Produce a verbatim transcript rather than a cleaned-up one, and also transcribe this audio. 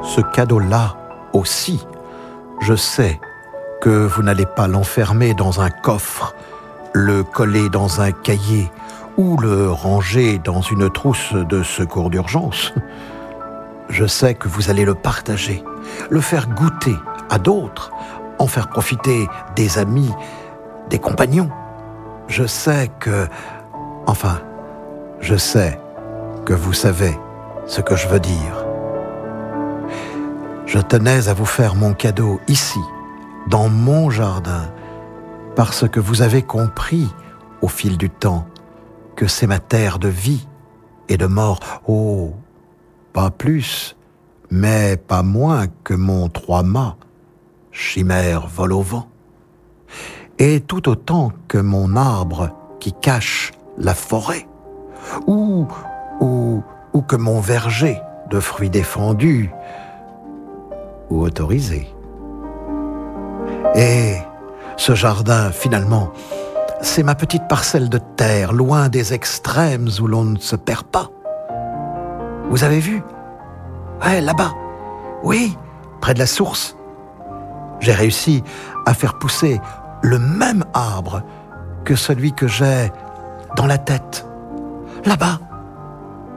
ce cadeau-là aussi, je sais que vous n'allez pas l'enfermer dans un coffre, le coller dans un cahier ou le ranger dans une trousse de secours d'urgence. Je sais que vous allez le partager, le faire goûter à d'autres, en faire profiter des amis, des compagnons. Je sais que... Enfin, je sais que vous savez ce que je veux dire. Je tenais à vous faire mon cadeau ici, dans mon jardin, parce que vous avez compris, au fil du temps, que c'est ma terre de vie et de mort. Oh, pas plus, mais pas moins que mon trois-mâts, chimère vole au vent. Et tout autant que mon arbre qui cache la forêt, ou, ou, ou que mon verger de fruits défendus ou autorisés. Et ce jardin, finalement, c'est ma petite parcelle de terre, loin des extrêmes où l'on ne se perd pas. Vous avez vu ? Ouais, là-bas. Oui, près de la source. J'ai réussi à faire pousser le même arbre que celui que j'ai dans la tête. Là-bas,